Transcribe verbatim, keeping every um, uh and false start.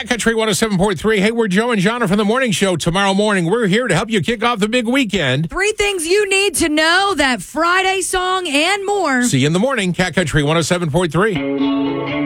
Cat Country one oh seven point three. Hey, we're Joe and Jonna from the morning show. Tomorrow morning, we're here to help you kick off the big weekend. Three things you need to know, that Friday song and more. See you in the morning, Cat Country one oh seven point three.